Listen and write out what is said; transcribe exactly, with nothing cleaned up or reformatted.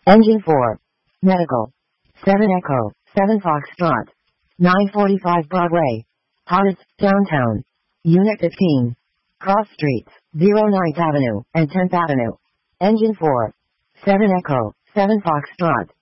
Engine four. Medical. seven Echo, seven Foxtrot. nine forty-five Broadway. Hottest, Downtown. Unit fifteen. Cross Streets, ninth Avenue and tenth Avenue. Engine four. seven Echo, seven Foxtrot.